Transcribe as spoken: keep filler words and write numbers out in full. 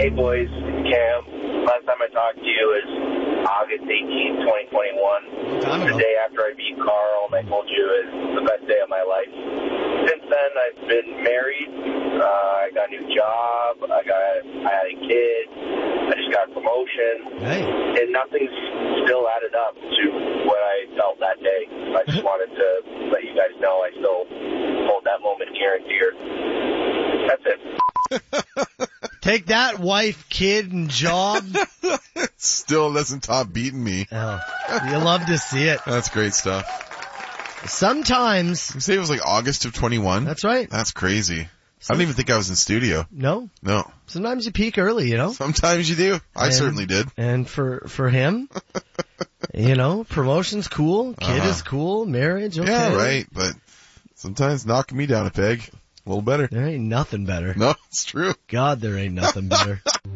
Hey, boys. Cam. Last time I talked to you was August eighteenth, twenty twenty-one. The day after I beat Carl, and I told you it was the best day of my life. Since then, I've been married. Uh, I got a new job. I got, I had a kid. I just got a promotion. Hey. And nothing's still added up to what I felt that day. I just wanted to let you guys know I still hold that moment near and dear. That's it. Take that, wife, kid, and job. Still doesn't top beating me. Oh, you love to see it. That's great stuff. Sometimes. You say it was like August of twenty-one? That's right. That's crazy. I don't even think I was in studio. No? No. Sometimes you peak early, you know? Sometimes you do. I and, certainly did. And for, for him, you know, promotion's cool, kid uh-huh. is cool, marriage, okay. Yeah, right, but sometimes knocking me down a peg, a little better. There ain't nothing better. No, it's true. God, there ain't nothing better.